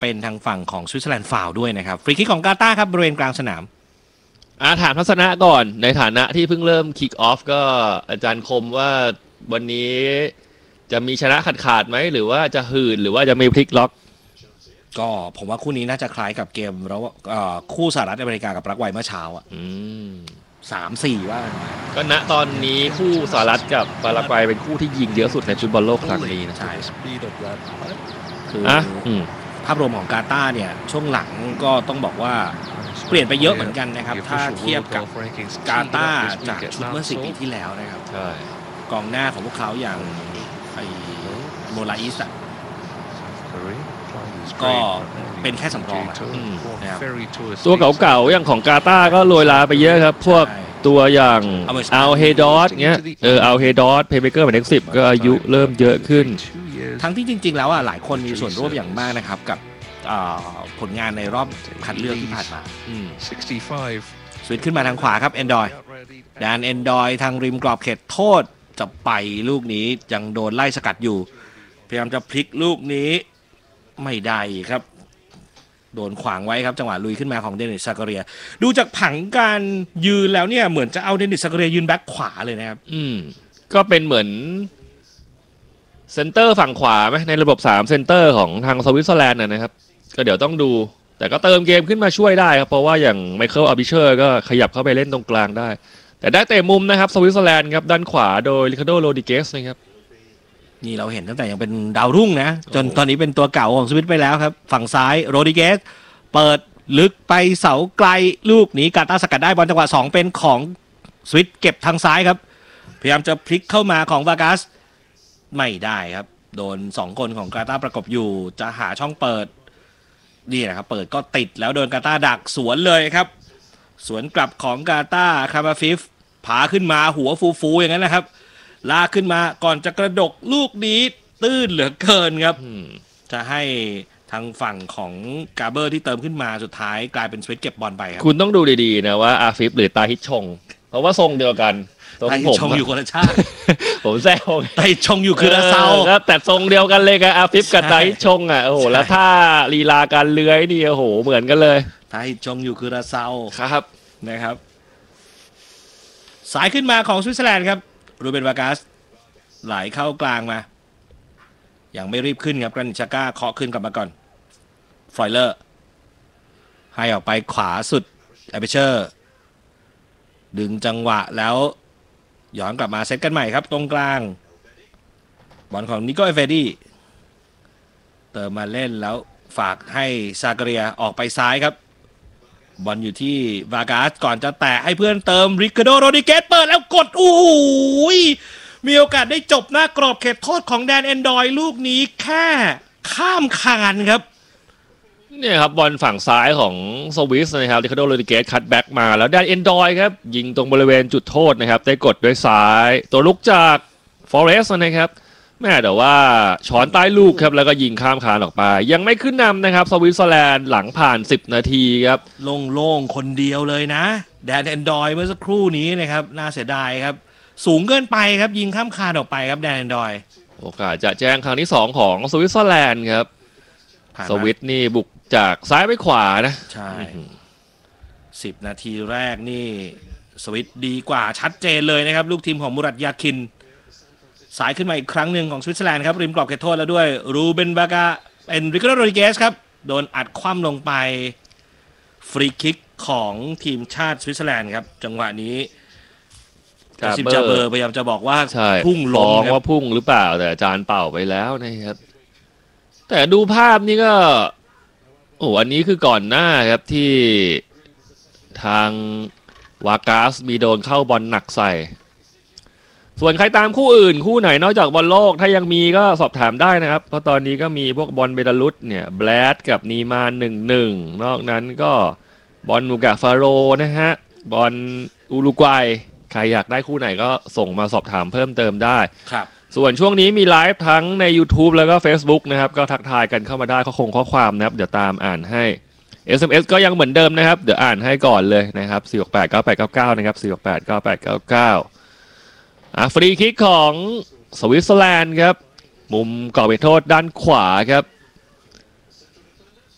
เป็นทางฝั่งของสวิตเซอร์แลนด์ฟาวล์ด้วยนะครับฟรีคิกของกาตาร์ครับบริเวณกลางสนามถามทัศนะก่อนในฐานะที่เพิ่งเริ่มคิกออฟก็อาจารย์คมว่าวันนี้จะมีชนะขาดไหมหรือว่าจะหืดหรือว่าจะไม่พลิกล็อกก็ผมว่าคู่นี้น่าจะคล้ายกับเกมแล้วคู่สหรัฐอเมริกากับปารากวัยเมื่อเช้า3-4ว่าก็ณตอนนี้คู่สหรัฐกับปารากวัยเป็นคู่ที่ยิงเยอะสุดในฟุตบอลโลกครั้งนี้นะใช่คือภาพรวมของกาตาร์เนี่ยช่วงหลังก็ต้องบอกว่าเปลี่ยนไปเยอะเหมือนกันนะครับถ้าเทียบกับกาตาร์จากชุดเมื่อ10 ปีที่แล้วนะครับกองหน้าของพวกเขาอย่างโมลาอิสก็เป็นแค่สำรองนะครับตัวเก่าๆอย่างของกาตาร์ก็โรยลาไปเยอะครับพวกตัวอย่างอัลเฮดอสเงี้ยอัลเฮดอสเพย์เมเกอร์หมายเลข10ก็อายุเริ่มเยอะขึ้นทั้งที่จริงๆแล้วหลายคนมีส่วนร่วมอย่างมากนะครับกับผลงานในรอบคัดเลือกที่ผ่านมาสวิตขึ้นมาทางขวาครับแอนดรอยแดนแอนดรอยทางริมกรอบเขตโทษจะไปลูกนี้ยังโดนไล่สกัดอยู่พยายามจะพลิกลูกนี้ไม่ได้ครับโดนขวางไว้ครับจังหวะลุยขึ้นมาของเดนิสซากาเรียดูจากผังการยืนแล้วเนี่ยเหมือนจะเอาเดนิสซากาเรียยืนแบ็คขวาเลยนะครับก็เป็นเหมือนเซนเตอร์ฝั่งขวาไหมในระบบ3เซนเตอร์ของทางสวิตเซอร์แลนด์นะครับก็เดี๋ยวต้องดูแต่ก็เติมเกมขึ้นมาช่วยได้ครับเพราะว่าอย่างไมเคิลอาร์บิเชอร์ก็ขยับเข้าไปเล่นตรงกลางได้แต่ได้เตะมุมนะครับสวิตเซอร์แลนด์ครับด้านขวาโดยริคาร์โด โรดิเกสนะครับนี่เราเห็นตั้งแต่ยังเป็นดาวรุ่งนะจนตอนนี้เป็นตัวเก่าของสวิตไปแล้วครับฝั่งซ้ายโรดิเกสเปิดลึกไปเสาไกลลูกนี้กาตาร์สกัดได้บอลจังหวะ2เป็นของสวิตเก็บทางซ้ายครับพยายามจะพลิกเข้ามาของวากัสไม่ได้ครับโดน2คนของกาตาร์ประกบอยู่จะหาช่องเปิดนี่นะครับเปิดก็ติดแล้วโดนกาตาร์ดักสวนเลยครับสวนกลับของกาตาร์คามาฟิฟผาขึ้นมาหัวฟูๆอย่างนั้นนะครับลากขึ้นมาก่อนจะกระดกลูกนี้ตื้นเหลือเกินครับจะให้ทางฝั่งของกาเบอร์ที่เติมขึ้นมาสุดท้ายกลายเป็นสวิตเก็บบอลไปครับคุณต้องดูดีๆนะว่าอาฟิฟหรือตาฮิชงเพราะว่าทรงเดียวกันตาฮิชงอยู่คนละชาติผมแซวตาฮิชงอยู่คือราเซาแต่ทรงเดียวกันเลยกับอาฟิฟกับตาฮิชงโอ้โหแล้วถ้าลีลาการเลื้อยนี่โอ้โหเหมือนกันเลยตาฮิชงอยู่คือราเซาครับนะครับสายขึ้นมาของสวิตเซอร์แลนด์ครับรูเบนวากัสไหลเข้ากลางมาอย่างไม่รีบขึ้นครับกรานิชาก้าเคาะขึ้นกลับมาก่อนฟลอยเลอร์ให้ออกไปขวาสุดแอเบเชอร์ดึงจังหวะแล้วย้อนกลับมาเซตกันใหม่ครับตรงกลางบอลของนิโก้เอเฟดี้เติมมาเล่นแล้วฝากให้ซาการเรียออกไปซ้ายครับบอลอยู่ที่วากัสก่อนจะแตะให้เพื่อนเติมริคาร์โด โรดิเกสเปิดแล้วกดโอ้โหมีโอกาสได้จบหน้ากรอบเขตโทษของแดนแอนดรอยลูกนี้แค่ข้ามคานครับเนี่ยครับบอลฝั่งซ้ายของสวิสนะครับริคาร์โด โรดิเกสคัตแบ็กมาแล้วแดนแอนดรอยครับยิงตรงบริเวณจุดโทษนะครับได้กดด้วยซ้ายตัวลุกจากฟอเรสต์นะครับแม่แต่ว่าช้อนใต้ลูกครับแล้วก็ยิงข้ามคานออกไปยังไม่ขึ้นนำนะครับสวิตเซอร์แลนด์หลังผ่าน10 นาทีครับโล่งๆคนเดียวเลยนะแดนแอนดรอยเมื่อสักครู่นี้นะครับน่าเสียดายครับสูงเกินไปครับยิงข้ามคานออกไปครับแดนแอนดรอยโอกาสจะแจ้งครั้งที่2ของสวิตเซอร์แลนด์ครับสวิตนี่บุกจากซ้ายไปขวานะใช่10 นาทีแรกนี่สวิตดีกว่าชัดเจนเลยนะครับลูกทีมของมูรัตยาคินสายขึ้นมาอีกครั้งหนึ่งของสวิตเซอร์แลนด์ครับริมกรอบเขตโทษแล้วด้วยรูเบนบากาเป็นริคาร์โด โรดิเกสครับโดนอัดคว่ำลงไปฟรีคิกของทีมชาติสวิตเซอร์แลนด์ครับจังหวะนี้ซิมจาเบอร์พยายามจะบอกว่าพุ่งลงว่าพุ่งหรือเปล่าแต่อาจารย์เป่าไปแล้วนะครับแต่ดูภาพนี้ก็โอ้อันนี้คือก่อนหน้าครับที่ทางวากัสมีโดนเข้าบอลหนักใส่ส่วนใครตามคู่อื่นคู่ไหนนอกจากบอลโลกถ้ายังมีก็สอบถามได้นะครับเพราะตอนนี้ก็มีพวกบอลเบลารุสเนี่ยแบลดกับนีมาน1-1นอกนั้นก็บอลมูกาฟาโรนะฮะบอลอุรุกวัยใครอยากได้คู่ไหนก็ส่งมาสอบถามเพิ่มเติมได้ครับส่วนช่วงนี้มีไลฟ์ทั้งใน YouTube แล้วก็ Facebook นะครับก็ทักทายกันเข้ามาได้ข้อความนะครับเดี๋ยวตามอ่านให้ SMS ก็ยังเหมือนเดิมนะครับเดี๋ยวอ่านให้ก่อนเลยนะครับ4689899นะครับ4689899ฟรีคิกของสวิตเซอร์แลนด์ครับมุมกรอบเขตโทษด้านขวาครับ